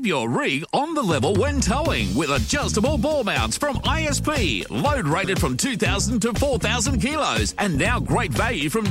Keep your rig on the level when towing with adjustable ball mounts from ISP. Load rated from 2,000 to 4,000 kilos. And now great value from